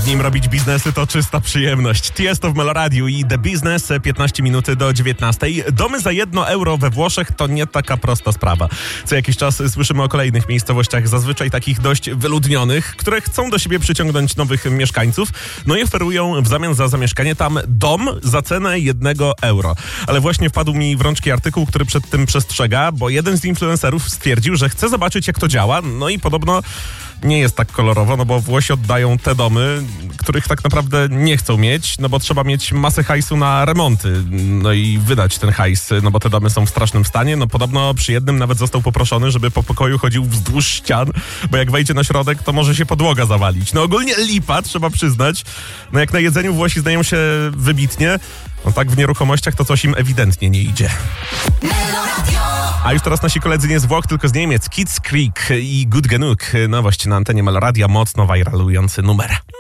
nim robić biznesy to czysta przyjemność. Tiesto w Meloradiu i The Business, 15 minuty do 19. Domy za 1 euro we Włoszech to nie taka prosta sprawa. Co jakiś czas słyszymy o kolejnych miejscowościach, zazwyczaj takich dość wyludnionych, które chcą do siebie przyciągnąć nowych mieszkańców, no i oferują w zamian za zamieszkanie tam dom za cenę 1 euro. Ale właśnie wpadł mi w rączki artykuł, który przed tym przestrzega, bo jeden z influencerów stwierdził, że chce zobaczyć, jak to działa, no i podobno nie jest tak kolorowo, no bo Włosi oddają te domy, których tak naprawdę nie chcą mieć, no bo trzeba mieć masę hajsu na remonty, no i wydać ten hajs, no bo te domy są w strasznym stanie. No podobno przy jednym nawet został poproszony, żeby po pokoju chodził wzdłuż ścian, bo jak wejdzie na środek, to może się podłoga zawalić. No ogólnie lipa, trzeba przyznać. No jak na jedzeniu Włosi znają się wybitnie, no tak w nieruchomościach to coś im ewidentnie nie idzie. A już teraz nasi koledzy nie z Włoch, tylko z Niemiec. Kids Creek i Good Genug. Nowość na antenie Meloradia, mocno wajralujący numer.